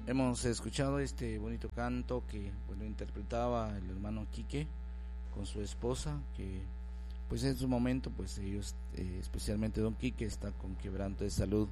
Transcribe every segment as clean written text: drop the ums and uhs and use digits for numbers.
Hemos escuchado este bonito canto que interpretaba el hermano Quique con su esposa, que pues en su momento pues ellos, especialmente don Quique, está con quebranto de salud.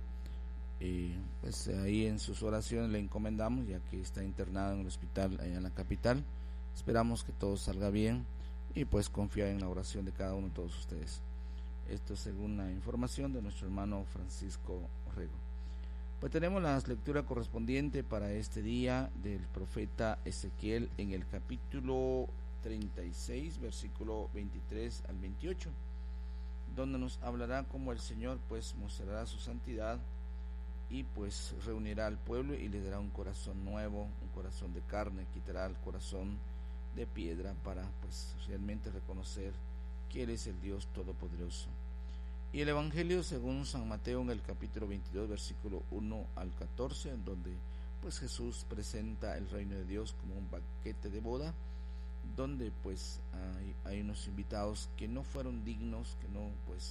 Pues ahí en sus oraciones le encomendamos, ya que está internado en el hospital allá en la capital. Esperamos que todo salga bien y pues confiar en la oración de cada uno de todos ustedes. Esto según la información de nuestro hermano Francisco Rego. Pues tenemos la lectura correspondiente para este día del profeta Ezequiel en el capítulo 36, versículo 23 al 28, donde nos hablará cómo el Señor pues mostrará su santidad y pues reunirá al pueblo y le dará un corazón nuevo, un corazón de carne, quitará el corazón de piedra para pues realmente reconocer que Él es el Dios Todopoderoso. Y el Evangelio según San Mateo en el capítulo 22, versículo 1 al 14, en donde pues Jesús presenta el reino de Dios como un banquete de boda, donde pues hay unos invitados que no fueron dignos, que no pues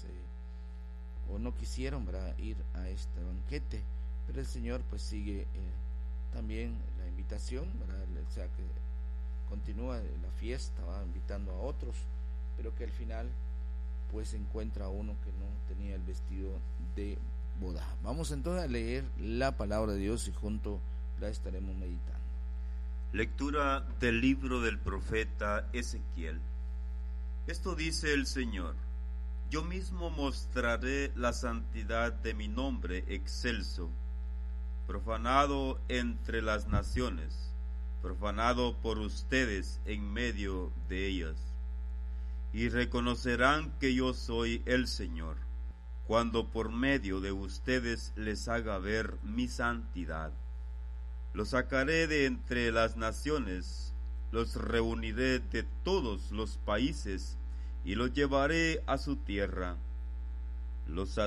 o no quisieron, ¿verdad?, ir a este banquete, pero el Señor pues sigue también la invitación, ¿verdad?, o sea que continúa la fiesta, va invitando a otros, pero que al final pues encuentra a uno que no tenía el vestido de boda. Vamos entonces a leer la palabra de Dios y junto la estaremos meditando. Lectura del libro del profeta Ezequiel. Esto dice el Señor: yo mismo mostraré la santidad de mi nombre excelso, profanado entre las naciones, profanado por ustedes en medio de ellas. Y reconocerán que yo soy el Señor, cuando por medio de ustedes les haga ver mi santidad. Los sacaré de entre las naciones, los reuniré de todos los países y los llevaré a su tierra. Los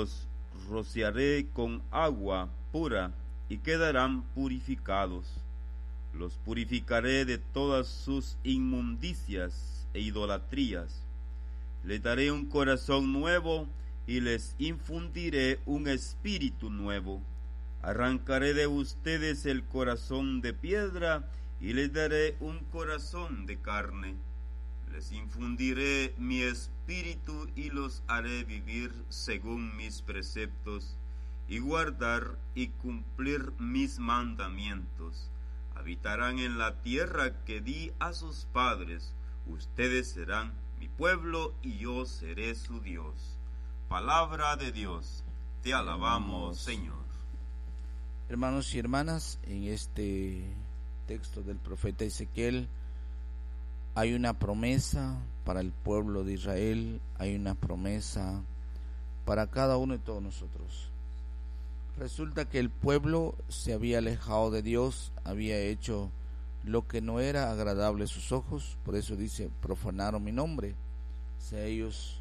rociaré con agua pura y quedarán purificados. Los purificaré de todas sus inmundicias e idolatrías. Les daré un corazón nuevo y les infundiré un espíritu nuevo. Arrancaré de ustedes el corazón de piedra y les daré un corazón de carne. Les infundiré mi espíritu y los haré vivir según mis preceptos y guardar y cumplir mis mandamientos. Habitarán en la tierra que di a sus padres. Ustedes serán mi pueblo y yo seré su Dios. Palabra de Dios. Te alabamos, Señor. Hermanos y hermanas, en este texto del profeta Ezequiel hay una promesa para el pueblo de Israel, hay una promesa para cada uno de todos nosotros. Resulta que el pueblo se había alejado de Dios, había hecho lo que no era agradable a sus ojos, por eso dice, profanaron mi nombre. O sea, ellos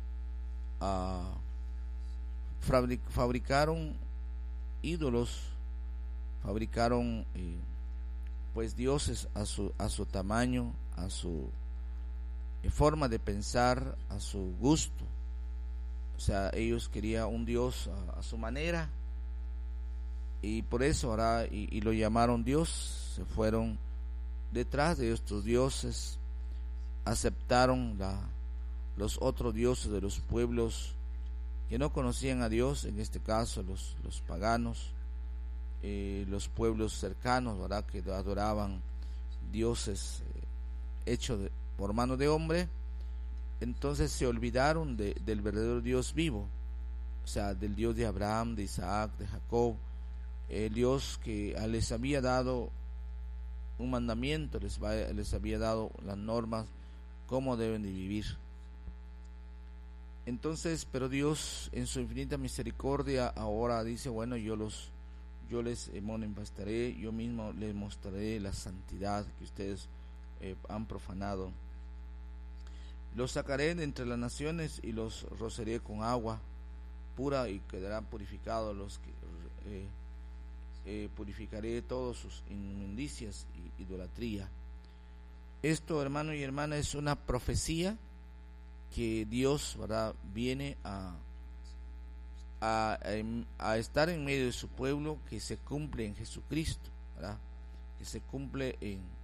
fabricaron ídolos, fabricaron pues dioses a su tamaño, a su forma de pensar, a su gusto. O sea, ellos querían un Dios a su manera, y por eso ahora y lo llamaron Dios. Se fueron detrás de estos dioses, aceptaron los otros dioses de los pueblos que no conocían a Dios, en este caso los paganos, los pueblos cercanos, ¿verdad?, que adoraban dioses hechos por mano de hombre. Entonces se olvidaron del verdadero Dios vivo, o sea, del Dios de Abraham, de Isaac, de Jacob, el Dios que les había dado un mandamiento, les había dado las normas, cómo deben de vivir. Entonces, pero Dios en su infinita misericordia ahora dice, bueno, yo les manifestaré, yo mismo les mostraré la santidad que ustedes han profanado. Los sacaré de entre las naciones y los rociaré con agua pura y quedarán purificados. Purificaré todos sus inmundicias y idolatría. Esto, hermano y hermana, es una profecía que Dios, ¿verdad?, viene a estar en medio de su pueblo, que se cumple en Jesucristo, ¿verdad? que se cumple en